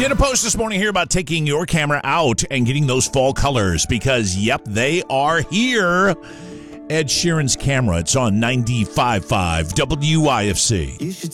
Did a post this morning here about taking your camera out and getting those fall colors because, yep, they are here. Ed Sheeran's camera. It's on 95.5 WIFC.